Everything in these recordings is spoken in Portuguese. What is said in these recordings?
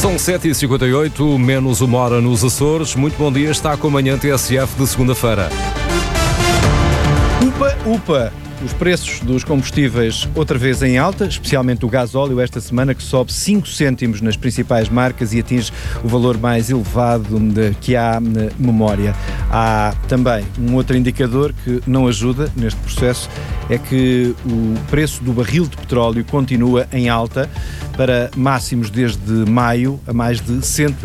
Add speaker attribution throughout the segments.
Speaker 1: São 7h58, menos uma hora nos Açores. Muito bom dia, está com a manhã TSF de segunda-feira.
Speaker 2: Upa! Os preços dos combustíveis outra vez em alta, especialmente o gasóleo esta semana, que sobe 5 cêntimos nas principais marcas e atinge o valor mais elevado que há na memória. Há também um outro indicador que não ajuda neste processo, é que o preço do barril de petróleo continua em alta para máximos desde maio, a mais de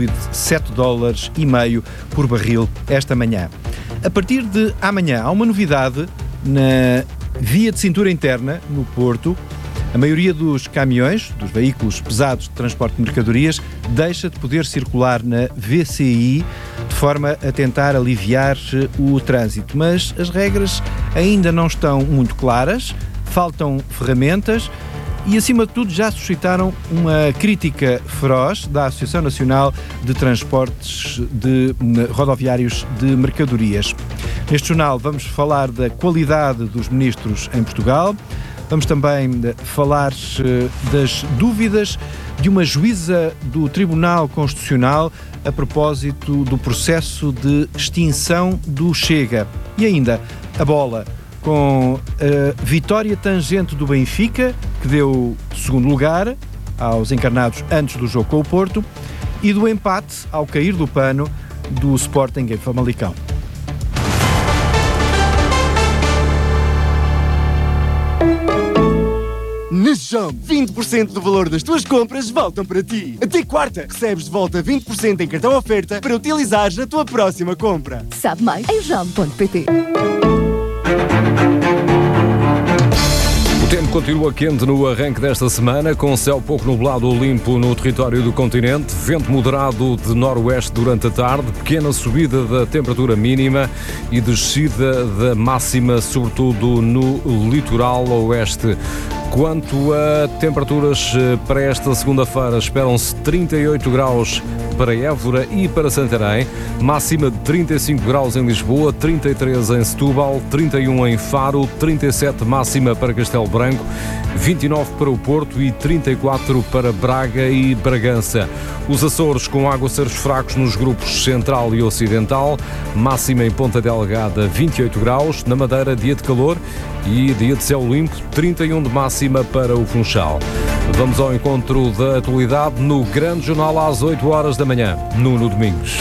Speaker 2: $107,5 por barril esta manhã. A partir de amanhã há uma novidade na via de cintura interna, no Porto. A maioria dos caminhões, dos veículos pesados de transporte de mercadorias, deixa de poder circular na VCI, de forma a tentar aliviar o trânsito. Mas as regras ainda não estão muito claras, faltam ferramentas e, acima de tudo, já suscitaram uma crítica feroz da Associação Nacional de Transportes Rodoviários de Mercadorias. Neste jornal vamos falar da qualidade dos ministros em Portugal, vamos também falar das dúvidas de uma juíza do Tribunal Constitucional a propósito do processo de extinção do Chega. E ainda a bola, com a vitória tangente do Benfica, que deu segundo lugar aos encarnados antes do jogo com o Porto, e do empate, ao cair do pano, do Sporting em Famalicão.
Speaker 3: Na JOM, 20% do valor das tuas compras voltam para ti. Até quarta, recebes de volta 20% em cartão oferta para utilizares na tua próxima compra.
Speaker 4: Sabe mais em jom.pt.
Speaker 1: O tempo continua quente no arranque desta semana, com céu pouco nublado ou limpo no território do continente, vento moderado de noroeste durante a tarde, pequena subida da temperatura mínima e descida da máxima, sobretudo no litoral oeste. Quanto a temperaturas para esta segunda-feira, esperam-se 38 graus para Évora e para Santarém, máxima de 35 graus em Lisboa, 33 em Setúbal, 31 em Faro, 37 máxima para Castelo Branco, 29 para o Porto e 34 para Braga e Bragança. Os Açores com aguaceiros fracos nos grupos Central e Ocidental, máxima em Ponta Delgada 28 graus, na Madeira dia de calor e dia de céu limpo, 31 de máxima para o Funchal. Vamos ao encontro da atualidade no Grande Jornal às 8 horas da manhã, Nuno Domingos.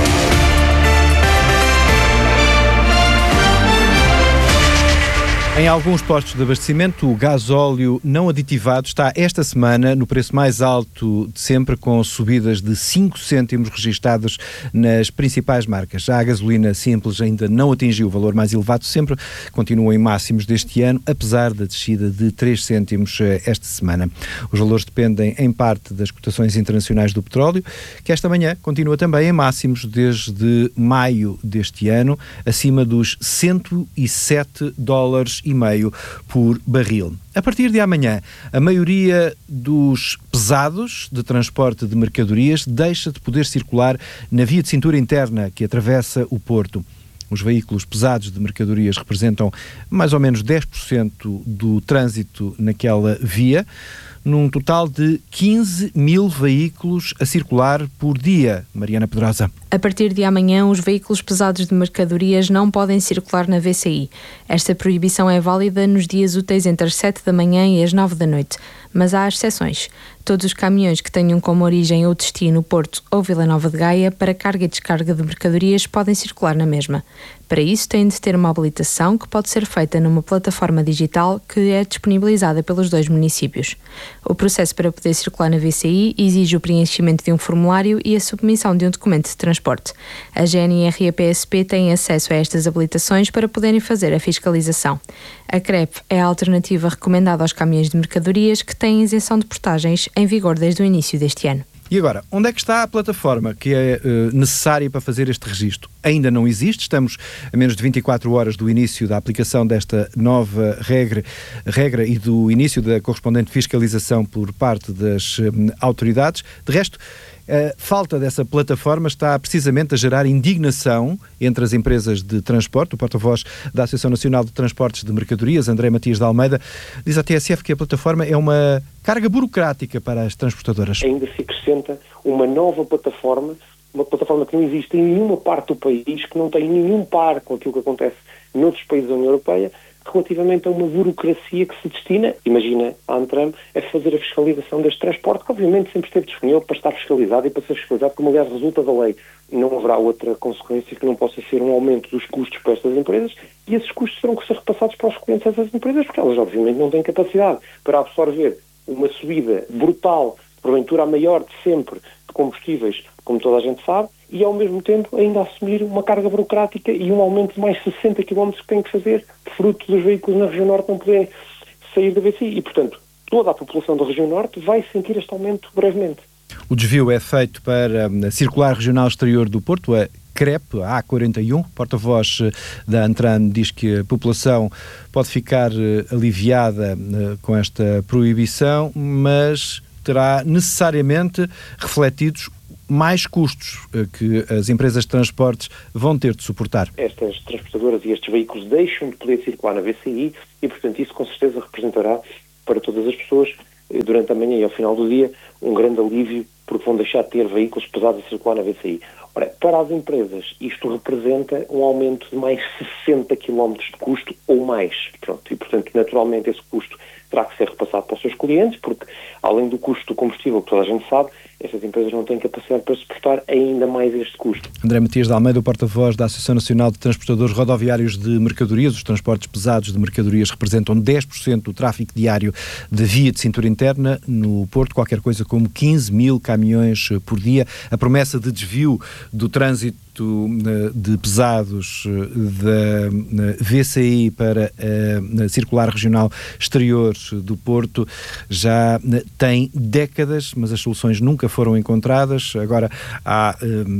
Speaker 2: Em alguns postos de abastecimento, o gasóleo não aditivado está esta semana no preço mais alto de sempre, com subidas de 5 cêntimos registados nas principais marcas. Já a gasolina simples ainda não atingiu o valor mais elevado de sempre, continua em máximos deste ano, apesar da descida de 3 cêntimos esta semana. Os valores dependem em parte das cotações internacionais do petróleo, que esta manhã continua também em máximos desde maio deste ano, acima dos $107,5 por barril. A partir de amanhã, a maioria dos pesados de transporte de mercadorias deixa de poder circular na via de cintura interna que atravessa o Porto. Os veículos pesados de mercadorias representam mais ou menos 10% do trânsito naquela via, num total de 15 mil veículos a circular por dia. Mariana Pedrosa.
Speaker 5: A partir de amanhã, os veículos pesados de mercadorias não podem circular na VCI. Esta proibição é válida nos dias úteis entre as 7 da manhã e as 9 da noite, mas há exceções. Todos os caminhões que tenham como origem ou destino Porto ou Vila Nova de Gaia para carga e descarga de mercadorias podem circular na mesma. Para isso, têm de ter uma habilitação que pode ser feita numa plataforma digital que é disponibilizada pelos dois municípios. O processo para poder circular na VCI exige o preenchimento de um formulário e a submissão de um documento de transporte. A GNR e a PSP têm acesso a estas habilitações para poderem fazer a fiscalização. A CREP é a alternativa recomendada aos caminhões de mercadorias que têm isenção de portagens em vigor desde o início deste ano.
Speaker 2: E agora, onde é que está a plataforma que é necessária para fazer este registro? Ainda não existe, estamos a menos de 24 horas do início da aplicação desta nova regra e do início da correspondente fiscalização por parte das autoridades. De resto, A falta dessa plataforma está precisamente a gerar indignação entre as empresas de transporte. O porta-voz da Associação Nacional de Transportes de Mercadorias, André Matias de Almeida, diz à TSF que a plataforma é uma carga burocrática para as transportadoras.
Speaker 6: Ainda se acrescenta uma nova plataforma, uma plataforma que não existe em nenhuma parte do país, que não tem nenhum par com aquilo que acontece noutros países da União Europeia, relativamente a uma burocracia que se destina, imagina, a Antram, a fazer a fiscalização deste transporte, que obviamente sempre esteve disponível para estar fiscalizado e para ser fiscalizado, como aliás resulta da lei. Não haverá outra consequência que não possa ser um aumento dos custos para estas empresas, e esses custos terão que ser repassados para os clientes dessas empresas, porque elas obviamente não têm capacidade para absorver uma subida brutal, porventura a maior de sempre, de combustíveis, como toda a gente sabe, e ao mesmo tempo ainda assumir uma carga burocrática e um aumento de mais 60 km que tem que fazer, fruto dos veículos na região norte não poderem sair da VCI. E, portanto, toda a população da região norte vai sentir este aumento brevemente.
Speaker 2: O desvio é feito para a Circular Regional Exterior do Porto, a CREP, a A41. Porta-voz da Antram diz que a população pode ficar aliviada com esta proibição, mas terá necessariamente refletidos mais custos que as empresas de transportes vão ter de suportar.
Speaker 6: Estas transportadoras e estes veículos deixam de poder circular na VCI e, portanto, isso com certeza representará para todas as pessoas, durante a manhã e ao final do dia, um grande alívio, porque vão deixar de ter veículos pesados a circular na VCI. Ora, para as empresas, isto representa um aumento de mais 60 km de custo ou mais. Pronto, e, portanto, naturalmente, esse custo terá que ser repassado para os seus clientes, porque, além do custo do combustível, que toda a gente sabe, estas empresas não têm capacidade para suportar ainda mais este custo.
Speaker 2: André Matias de Almeida, o porta-voz da Associação Nacional de Transportadores Rodoviários de Mercadorias. Os transportes pesados de mercadorias representam 10% do tráfego diário da via de cintura interna no Porto, qualquer coisa como 15 mil caminhões por dia. A promessa de desvio do trânsito de pesados da VCI para a Circular Regional Exterior do Porto já tem décadas, mas as soluções nunca foram encontradas. Agora há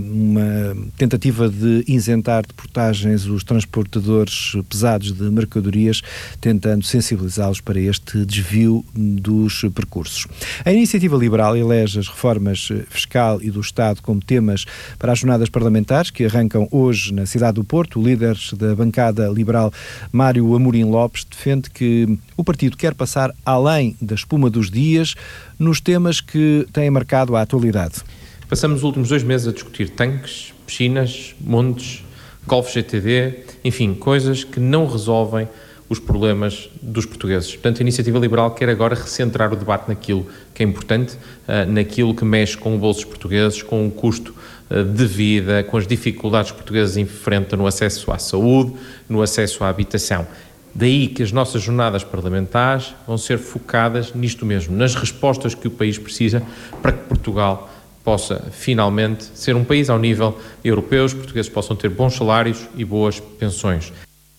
Speaker 2: uma tentativa de isentar de portagens os transportadores pesados de mercadorias, tentando sensibilizá-los para este desvio dos percursos. A Iniciativa Liberal elege as reformas fiscal e do Estado como temas para as jornadas parlamentares que arrancam hoje na cidade do Porto. O líder da bancada liberal, Mário Amorim Lopes, defende que o partido quer passar além da espuma dos dias nos temas que têm marcado a atualidade.
Speaker 7: Passamos os últimos 2 meses a discutir tanques, piscinas, montes, Golf GTD, enfim, coisas que não resolvem os problemas dos portugueses. Portanto, a Iniciativa Liberal quer agora recentrar o debate naquilo que é importante, naquilo que mexe com o bolso dos portugueses, com o custo de vida, com as dificuldades que os portugueses enfrentam no acesso à saúde, no acesso à habitação. Daí que as nossas jornadas parlamentares vão ser focadas nisto mesmo, nas respostas que o país precisa para que Portugal possa finalmente ser um país ao nível europeu, os portugueses possam ter bons salários e boas pensões.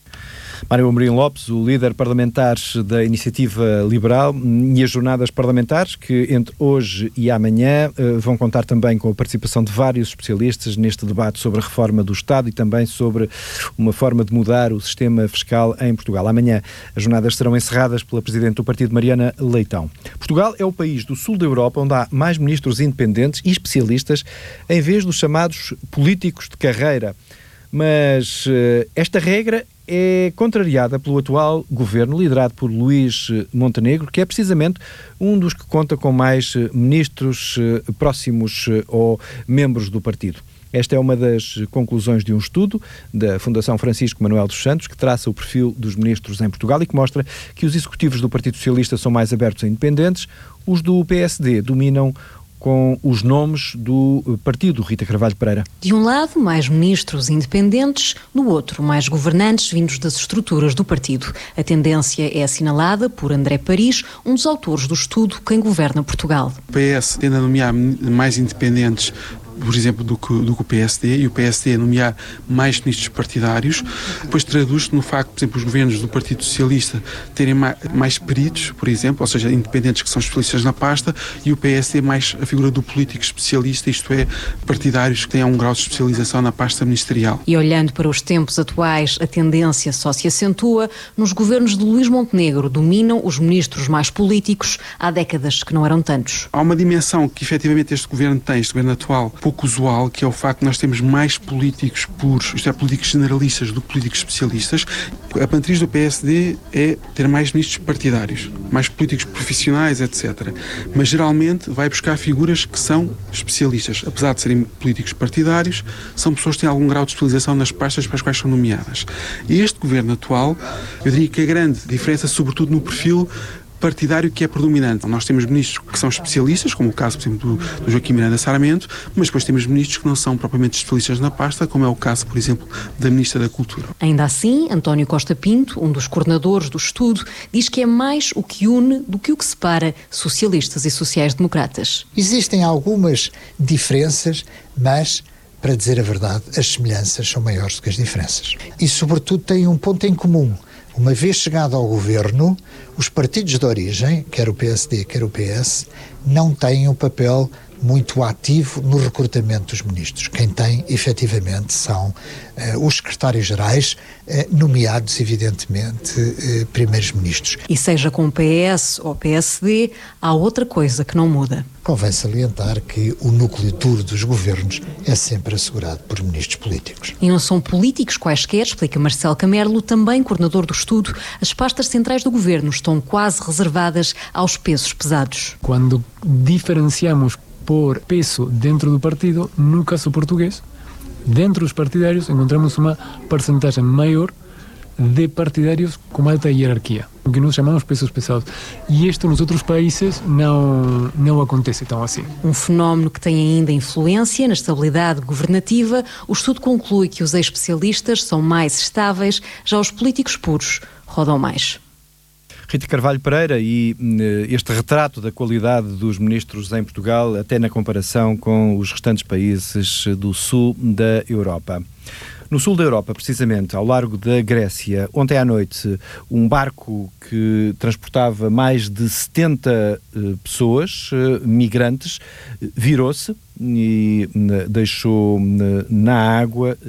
Speaker 2: Mário Amorim Lopes, o líder parlamentar da Iniciativa Liberal, e as jornadas parlamentares que entre hoje e amanhã vão contar também com a participação de vários especialistas neste debate sobre a reforma do Estado e também sobre uma forma de mudar o sistema fiscal em Portugal. Amanhã as jornadas serão encerradas pela Presidente do Partido, Mariana Leitão. Portugal é o país do sul da Europa onde há mais ministros independentes e especialistas em vez dos chamados políticos de carreira. Mas esta regra é contrariada pelo atual governo, liderado por Luís Montenegro, que é precisamente um dos que conta com mais ministros próximos ou membros do partido. Esta é uma das conclusões de um estudo da Fundação Francisco Manuel dos Santos, que traça o perfil dos ministros em Portugal e que mostra que os executivos do Partido Socialista são mais abertos a independentes, os do PSD dominam com os nomes do partido. Rita Carvalho Pereira.
Speaker 8: De um lado, mais ministros independentes, do outro, mais governantes vindos das estruturas do partido. A tendência é assinalada por André Paris, um dos autores do estudo Quem Governa Portugal.
Speaker 9: O PS tende a nomear mais independentes por exemplo, do que o PSD, e o PSD nomear mais ministros partidários, depois traduz-se no facto, por exemplo, os governos do Partido Socialista terem mais peritos, por exemplo, ou seja, independentes que são especialistas na pasta, e o PSD mais a figura do político especialista, isto é, partidários que tenham um grau de especialização na pasta ministerial.
Speaker 8: E olhando para os tempos atuais, a tendência só se acentua. Nos governos de Luís Montenegro dominam os ministros mais políticos, há décadas que não eram tantos.
Speaker 9: Há uma dimensão que efetivamente este governo tem, este governo atual, pouco usual, que é o facto de nós termos mais políticos puros, isto é, políticos generalistas do que políticos especialistas. A matriz do PSD é ter mais ministros partidários, mais políticos profissionais, etc. Mas geralmente vai buscar figuras que são especialistas. Apesar de serem políticos partidários, são pessoas que têm algum grau de especialização nas pastas para as quais são nomeadas. E este governo atual, eu diria que a grande diferença, sobretudo no perfil partidário que é predominante. Nós temos ministros que são especialistas, como o caso, por exemplo, do Joaquim Miranda Sarmento, mas depois temos ministros que não são propriamente especialistas na pasta, como é o caso, por exemplo, da Ministra da Cultura.
Speaker 8: Ainda assim, António Costa Pinto, um dos coordenadores do estudo, diz que é mais o que une do que o que separa socialistas e sociais-democratas.
Speaker 10: Existem algumas diferenças, mas, para dizer a verdade, as semelhanças são maiores do que as diferenças. E, sobretudo, têm um ponto em comum. Uma vez chegado ao governo, os partidos de origem, quer o PSD, quer o PS, não têm um papel muito ativo no recrutamento dos ministros. Quem tem, efetivamente, são os secretários-gerais, nomeados, evidentemente, primeiros ministros.
Speaker 8: E seja com o PS ou PSD, há outra coisa que não muda.
Speaker 10: Convém salientar que o núcleo duro dos governos é sempre assegurado por ministros políticos.
Speaker 8: E não são políticos quaisquer, explica Marcelo Camerlo, também coordenador do estudo. As pastas centrais do governo estão quase reservadas aos pesos pesados.
Speaker 11: Quando diferenciamos por peso dentro do partido, no caso português, dentro dos partidários encontramos uma percentagem maior de partidários com alta hierarquia, o que nós chamamos pesos pesados. E isto nos outros países não acontece tão assim.
Speaker 8: Um fenómeno que tem ainda influência na estabilidade governativa. O estudo conclui que os especialistas são mais estáveis, já os políticos puros rodam mais.
Speaker 2: Rita Carvalho Pereira, e este retrato da qualidade dos ministros em Portugal, até na comparação com os restantes países do sul da Europa. No sul da Europa, precisamente, ao largo da Grécia, ontem à noite, um barco que transportava mais de 70 pessoas, migrantes, virou-se e deixou na água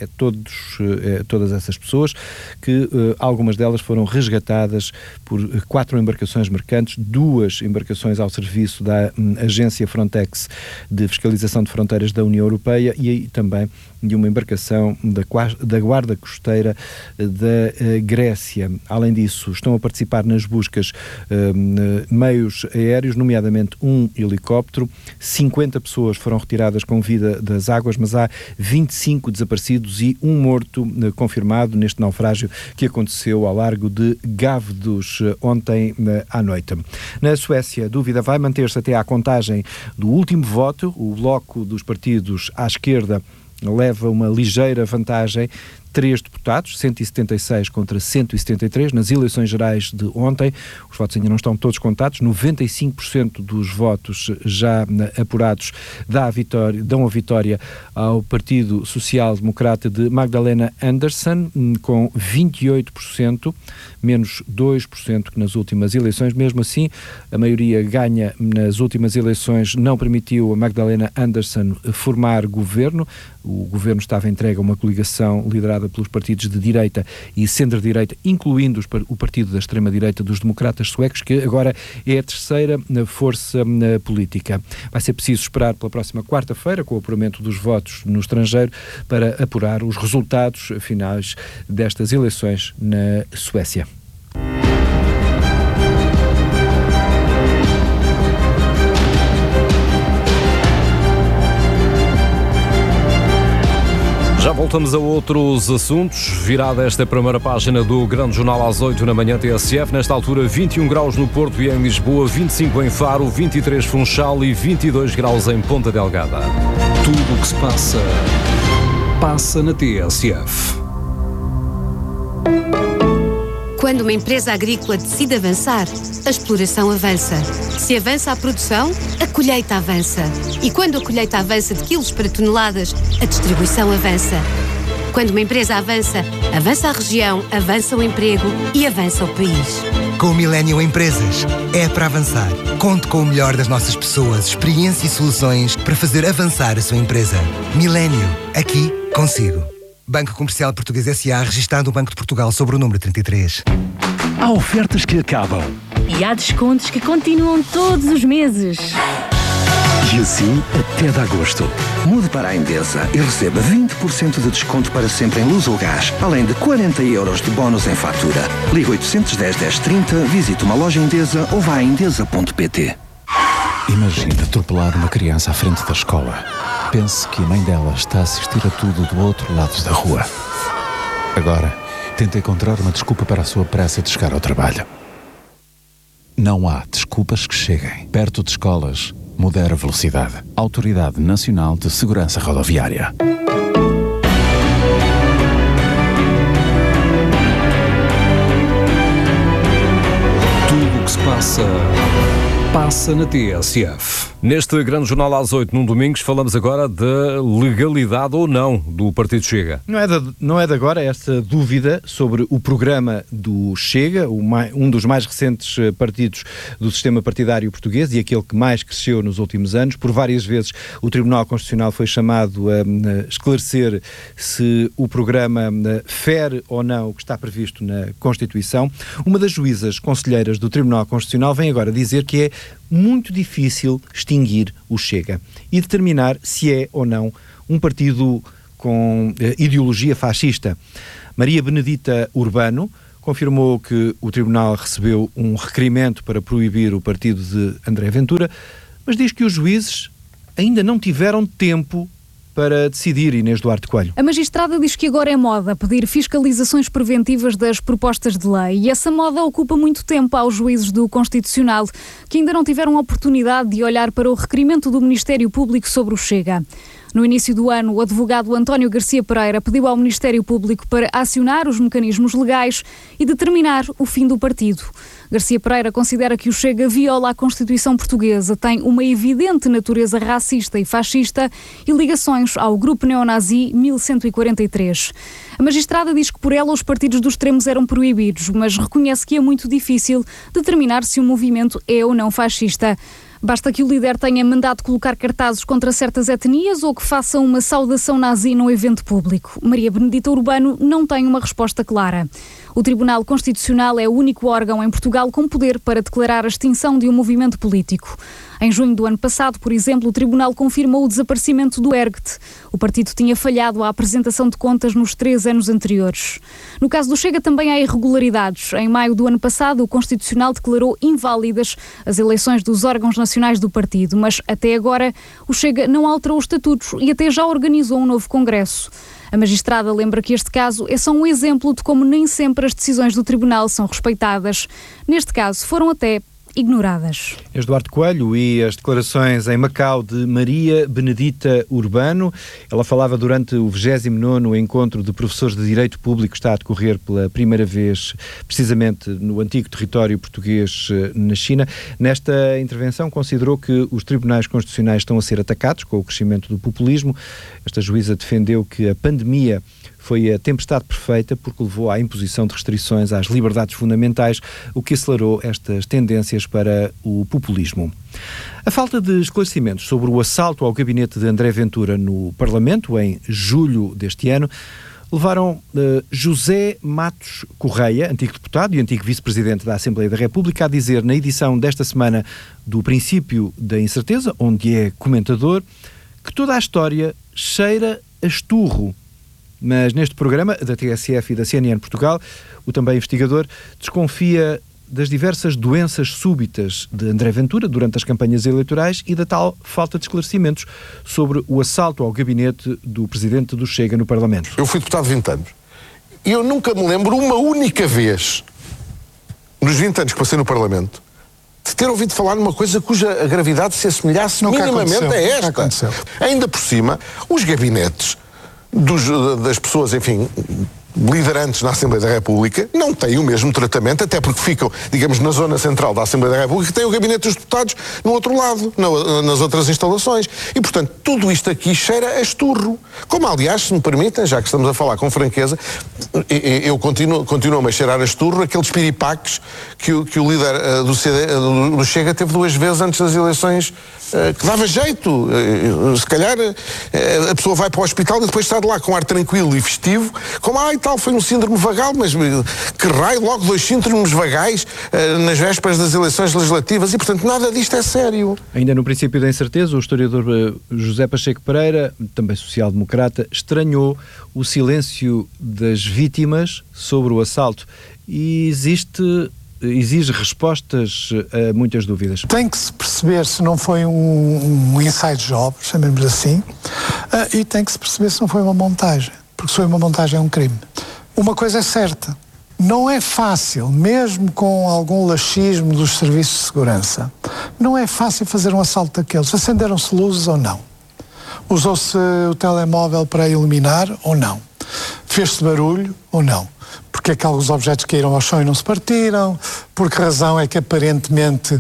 Speaker 2: todas essas pessoas, que algumas delas foram resgatadas por 4 embarcações mercantes, 2 embarcações ao serviço da Agência Frontex de Fiscalização de Fronteiras da União Europeia e aí também de uma embarcação da Guarda Costeira da Grécia. Além disso, estão a participar nas buscas meios aéreos, nomeadamente um helicóptero. 50 pessoas foram retiradas com vida das águas, mas há 25 desaparecidos e um morto confirmado neste naufrágio que aconteceu ao largo de Gávedos ontem à noite. Na Suécia, a dúvida vai manter-se até à contagem do último voto. O bloco dos partidos à esquerda leva uma ligeira vantagem, 3 deputados, 176 contra 173, nas eleições gerais de ontem. Os votos ainda não estão todos contados, 95% dos votos já apurados dão a vitória ao Partido Social Democrata de Magdalena Andersson, com 28%, menos 2% que nas últimas eleições. Mesmo assim, a maioria ganha nas últimas eleições não permitiu a Magdalena Andersson formar governo. O governo estava entregue a uma coligação liderada pelos partidos de direita e centro-direita, incluindo o partido da extrema-direita dos democratas suecos, que agora é a terceira força política. Vai ser preciso esperar pela próxima quarta-feira, com o apuramento dos votos no estrangeiro, para apurar os resultados finais destas eleições na Suécia.
Speaker 1: Já voltamos a outros assuntos. Virada esta primeira página do Grande Jornal às 8 da manhã TSF. Nesta altura, 21 graus no Porto e em Lisboa, 25 em Faro, 23 Funchal e 22 graus em Ponta Delgada.
Speaker 12: Tudo o que se passa, passa na TSF.
Speaker 13: Quando uma empresa agrícola decide avançar, a exploração avança. Se avança a produção, a colheita avança. E quando a colheita avança de quilos para toneladas, a distribuição avança. Quando uma empresa avança, avança a região, avança o emprego e avança o país.
Speaker 14: Com o Millennium Empresas, é para avançar. Conte com o melhor das nossas pessoas, experiência e soluções para fazer avançar a sua empresa. Millennium, aqui consigo. Banco Comercial Português S.A. registado no Banco de Portugal sobre o número 33.
Speaker 15: Há ofertas que acabam.
Speaker 16: E há descontos que continuam todos os meses.
Speaker 15: E assim até de agosto. Mude para a Endesa e receba 20% de desconto para sempre em luz ou gás, além de 40 € de bónus em fatura. Ligue 810 1030, visite uma loja Endesa ou vá a endesa.pt.
Speaker 12: Imagine atropelar uma criança à frente da escola. Pense que a mãe dela está a assistir a tudo do outro lado da rua. Agora, tente encontrar uma desculpa para a sua pressa de chegar ao trabalho. Não há desculpas que cheguem. Perto de escolas, modere a velocidade. Autoridade Nacional de Segurança Rodoviária.
Speaker 1: Tudo o que se passa na TSF. Neste grande jornal às 8, num domingo, falamos agora da legalidade ou não do Partido Chega.
Speaker 2: Não é de agora essa dúvida sobre o programa do Chega, um dos mais recentes partidos do sistema partidário português e aquele que mais cresceu nos últimos anos. Por várias vezes o Tribunal Constitucional foi chamado a esclarecer se o programa fere ou não o que está previsto na Constituição. Uma das juízas conselheiras do Tribunal Constitucional vem agora dizer que é muito difícil extinguir o Chega e determinar se é ou não um partido com ideologia fascista. Maria Benedita Urbano confirmou que o Tribunal recebeu um requerimento para proibir o partido de André Ventura, mas diz que os juízes ainda não tiveram tempo para decidir. Inês Duarte Coelho.
Speaker 17: A magistrada diz que agora é moda pedir fiscalizações preventivas das propostas de lei e essa moda ocupa muito tempo aos juízes do Constitucional, que ainda não tiveram a oportunidade de olhar para o requerimento do Ministério Público sobre o Chega. No início do ano, o advogado António Garcia Pereira pediu ao Ministério Público para acionar os mecanismos legais e determinar o fim do partido. Garcia Pereira considera que o Chega viola a Constituição portuguesa, tem uma evidente natureza racista e fascista e ligações ao grupo neonazi 1143. A magistrada diz que por ela os partidos dos extremos eram proibidos, mas reconhece que é muito difícil determinar se o movimento é ou não fascista. Basta que o líder tenha mandado colocar cartazes contra certas etnias ou que faça uma saudação nazi num evento público. Maria Benedita Urbano não tem uma resposta clara. O Tribunal Constitucional é o único órgão em Portugal com poder para declarar a extinção de um movimento político. Em junho do ano passado, por exemplo, o Tribunal confirmou o desaparecimento do ERGT. O partido tinha falhado à apresentação de contas nos 3 anos anteriores. No caso do Chega também há irregularidades. Em maio do ano passado, o Constitucional declarou inválidas as eleições dos órgãos nacionais do partido, mas até agora o Chega não alterou os estatutos e até já organizou um novo congresso. A magistrada lembra que este caso é só um exemplo de como nem sempre as decisões do Tribunal são respeitadas. Neste caso, foram até ignoradas.
Speaker 2: Eduardo Coelho e as declarações em Macau de Maria Benedita Urbano. Ela falava durante o 29º encontro de professores de Direito Público, que está a decorrer pela primeira vez, precisamente no antigo território português na China. Nesta intervenção considerou que os tribunais constitucionais estão a ser atacados com o crescimento do populismo. Esta juíza defendeu que a pandemia foi a tempestade perfeita porque levou à imposição de restrições às liberdades fundamentais, o que acelerou estas tendências para o populismo. A falta de esclarecimentos sobre o assalto ao gabinete de André Ventura no Parlamento, em julho deste ano, levaram José Matos Correia, antigo deputado e antigo vice-presidente da Assembleia da República, a dizer na edição desta semana do Princípio da Incerteza, onde é comentador, que toda a história cheira a esturro. Mas neste programa da TSF e da CNN Portugal, o também investigador desconfia das diversas doenças súbitas de André Ventura durante as campanhas eleitorais e da tal falta de esclarecimentos sobre o assalto ao gabinete do presidente do Chega no Parlamento.
Speaker 18: Eu fui deputado 20 anos e eu nunca me lembro uma única vez, nos 20 anos que passei no Parlamento, de ter ouvido falar numa coisa cuja gravidade se assemelhasse minimamente a esta. Ainda por cima, os gabinetes das pessoas, enfim, liderantes na Assembleia da República não têm o mesmo tratamento, até porque ficam, digamos, na zona central da Assembleia da República, que tem o gabinete dos deputados no outro lado, nas outras instalações. E, portanto, tudo isto aqui cheira a esturro. Como, aliás, se me permitem, já que estamos a falar com franqueza, eu continuo a cheirar a esturro aqueles piripaques que o líder do Chega teve 2 vezes antes das eleições, que dava jeito. Se calhar a pessoa vai para o hospital e depois está de lá com ar tranquilo e festivo, como, tal, foi um síndrome vagal, mas que raio, logo 2 síndromes vagais nas vésperas das eleições legislativas, e, portanto, nada disto é sério.
Speaker 2: Ainda no princípio da incerteza, o historiador José Pacheco Pereira, também social-democrata, estranhou o silêncio das vítimas sobre o assalto e exige respostas a muitas dúvidas.
Speaker 19: Tem que se perceber se não foi um inside job, chamemos assim, e tem que se perceber se não foi uma montagem, porque se foi uma montagem é um crime. Uma coisa é certa, não é fácil, mesmo com algum laxismo dos serviços de segurança, não é fácil fazer um assalto daqueles. Acenderam-se luzes ou não? Usou-se o telemóvel para iluminar ou não? Fez-se barulho ou não? Porque é que alguns objetos caíram ao chão e não se partiram? Por que razão é que aparentemente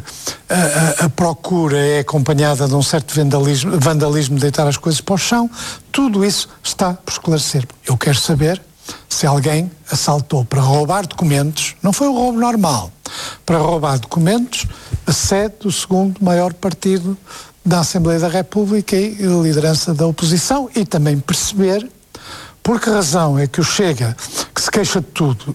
Speaker 19: a procura é acompanhada de um certo vandalismo de deitar as coisas para o chão? Tudo isso está por esclarecer. Eu quero saber se alguém assaltou para roubar documentos, não foi um roubo normal, para roubar documentos a sede do segundo maior partido da Assembleia da República e a liderança da oposição, e também perceber por que razão é que o Chega, que se queixa de tudo,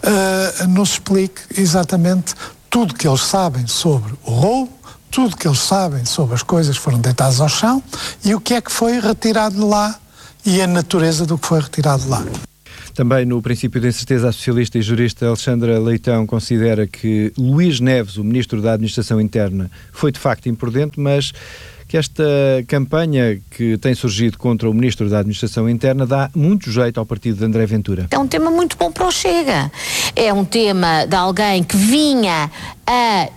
Speaker 19: nos explique exatamente tudo que eles sabem sobre o roubo, tudo que eles sabem sobre as coisas que foram deitadas ao chão e o que é que foi retirado de lá e a natureza do que foi retirado de lá.
Speaker 2: Também no princípio de incerteza, a socialista e jurista Alexandra Leitão considera que Luís Neves, o Ministro da Administração Interna, foi de facto imprudente, mas que esta campanha que tem surgido contra o Ministro da Administração Interna dá muito jeito ao partido de André Ventura.
Speaker 20: É um tema muito bom para o Chega. É um tema de alguém que vinha a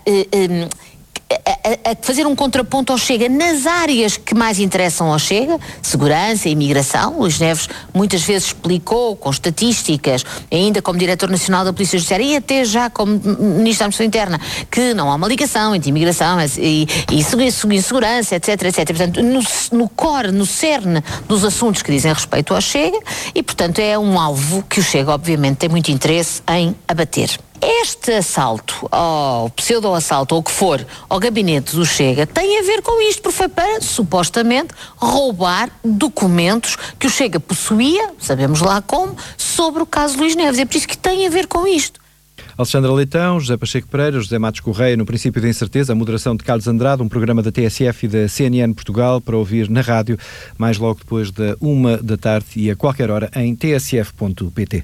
Speaker 20: fazer um contraponto ao Chega nas áreas que mais interessam ao Chega, segurança e imigração. Luís Neves muitas vezes explicou com estatísticas, ainda como Diretor Nacional da Polícia Judiciária e até já como Ministro da Administração Interna, que não há uma ligação entre imigração e segurança, etc, etc. Portanto, no core, no cerne dos assuntos que dizem respeito ao Chega, e portanto é um alvo que o Chega obviamente tem muito interesse em abater. Este assalto, ou pseudo-assalto, ou o que for, ao gabinete do Chega, tem a ver com isto, porque foi para, supostamente, roubar documentos que o Chega possuía, sabemos lá como, sobre o caso Luís Neves. É por isso que tem a ver com isto.
Speaker 2: Alexandra Leitão, José Pacheco Pereira, José Matos Correia, no princípio da incerteza, a moderação de Carlos Andrade, um programa da TSF e da CNN Portugal para ouvir na rádio, mais logo depois da 1 da tarde e a qualquer hora em tsf.pt.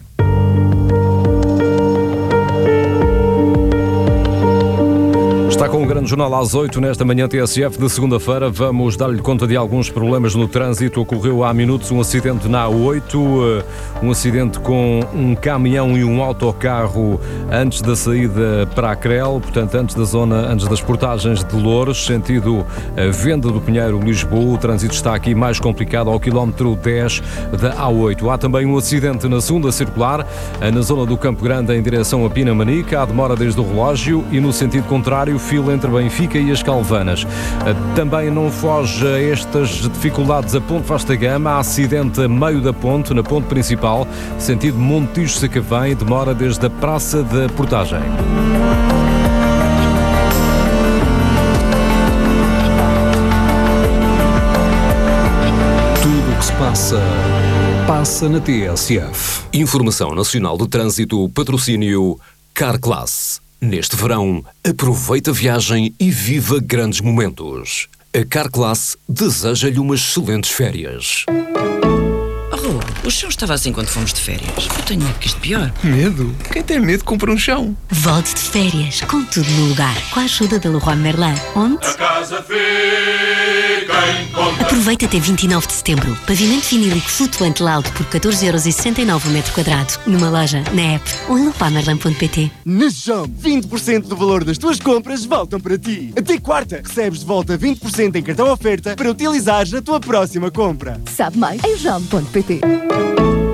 Speaker 1: Está com o grande jornal às 8 nesta manhã TSF de segunda-feira. Vamos dar-lhe conta de alguns problemas no trânsito. Ocorreu há minutos um acidente na A8, um acidente com um caminhão e um autocarro antes da saída para a Crel, portanto antes das portagens de Loures, sentido Venda do Pinheiro, Lisboa. O trânsito está aqui mais complicado ao quilómetro 10 da A8. Há também um acidente na segunda circular, na zona do Campo Grande em direção a Pinamanica. Há demora desde o relógio e no sentido contrário, fila entre Benfica e as Calvanas. Também não foge a estas dificuldades a Ponte Vasta Gama. Há acidente a meio da ponte, na ponte principal, sentido Montijo-Sacavém, demora desde a Praça da Portagem.
Speaker 21: Tudo o que se passa na TSF. Informação Nacional de Trânsito, patrocínio Carclass. Neste verão, aproveita a viagem e viva grandes momentos. A Carclass deseja-lhe umas excelentes férias.
Speaker 22: O chão estava assim quando fomos de férias. Eu tenho medo que isto pior.
Speaker 23: Medo? Quem tem medo compra um chão.
Speaker 24: Volte de férias, com tudo no lugar, com a ajuda da Leroy Merlin. Onde?
Speaker 25: A casa fica em conta.
Speaker 24: Aproveita até 29 de setembro. Pavimento vinílico flutuante Laude por 14,69€ o metro quadrado. Numa loja, na app ou em leroymerlin.pt.
Speaker 3: Na JOM, 20% do valor das tuas compras voltam para ti. Até quarta, recebes de volta 20% em cartão oferta para utilizares na tua próxima compra.
Speaker 4: Sabe mais em JOM.pt.